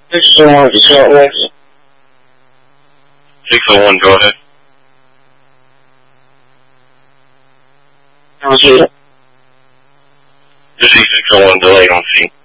601 Detroit West. 601, go ahead. Okay. This is 601 delay on scene.